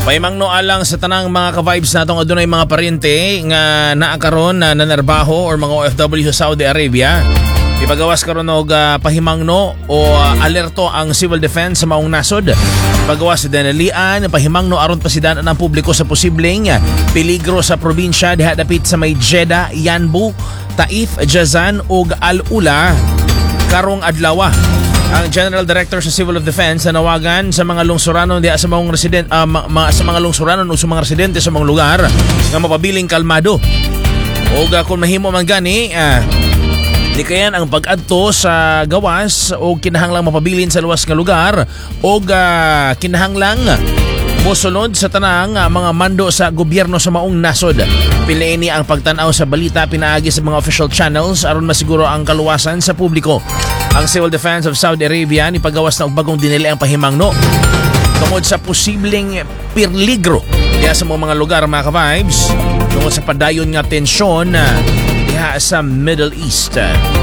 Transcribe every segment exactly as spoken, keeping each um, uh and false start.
Pahimangno alang sa tanang mga ka-vibes natong adunay mga paryente nga naa karon na nanarbaho or mga O F W sa Saudi Arabia. Ipagawas karon og uh, pahimangno o uh, alerto ang Civil Defense sa maong nasod. Ipagawas sa Denalian, pahimangno aron pasidanan ang publiko sa posibleng peligro sa probinsya diha dapit sa may Jeddah, Yanbu, Taif, Jazan ug Al-Ula karong adlaw. Ang General Director sa Civil of Defense nanawagan sa mga lungsuranon diha sa mga resident uh, ma, ma, sa mga lungsuranon o sa mga residente sa mga lugar nga mapabiling kalmado. O uh, kung mahimo man gani, uh, di kayan ang pag-adto sa gawas o kinahanglang mapabilin sa luwas nga lugar o uh, kinahanglang mosunod sa tanang uh, mga mando sa gobyerno sa maong nasod. Piliin ni ang pagtanaw sa balita pinaagi sa mga official channels aron masiguro ang kaluwasan sa publiko. Ang Civil Defense of Saudi Arabia ipagawas na og bagong dinili ang pahimangno tungod sa posibleng peligro diha sa mga lugar mga ka-vibes tungod sa padayon nga tensyon uh, diha sa Middle East.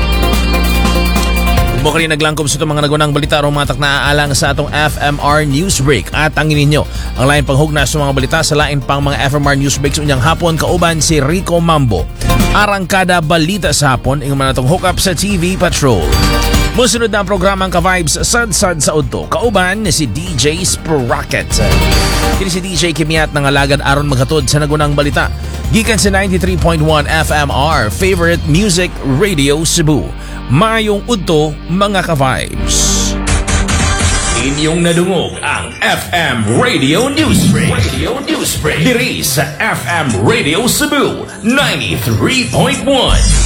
Mo kani naglangkob sa itong mga nagunang balita aron matak na aalang sa atong F M R Newsbreak. At ang ninyo ang lain panghugna sa mga balita sa lain pang mga F M R Newsbreaks unyang hapon kauban si Rico Mambo. Arangkada balita sa hapon ing manatong hook up sa T V Patrol. Musunod na ang programang ka-vibes sad-sad sa udto. Kauban ni si D J Sprocket. Kini si D J Kimiat ng alagad aron maghatod sa nagunang balita. Gikan sa ninety-three point one F M R, Favorite Music Radio Cebu. Mayong udto mga ka-vibes. Inyong nadungog ang F M Radio Newsbreak. Radio Newsbreak. Diri sa F M Radio Cebu ninety-three point one.